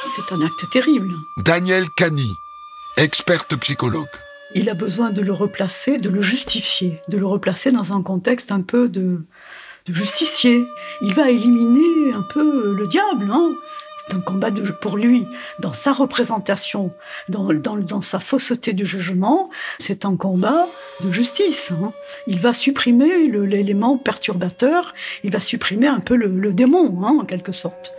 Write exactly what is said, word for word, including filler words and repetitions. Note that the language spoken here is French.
C'est un acte terrible. Danielle Cani, experte psychologue. Il a besoin de le replacer, de le justifier, de le replacer dans un contexte un peu de, de justicier. Il va éliminer un peu le diable, hein. C'est un combat de, pour lui, dans sa représentation, dans, dans, dans sa fausseté de jugement, c'est un combat de justice, hein. Il va supprimer le, l'élément perturbateur, il va supprimer un peu le, le démon, hein, en quelque sorte.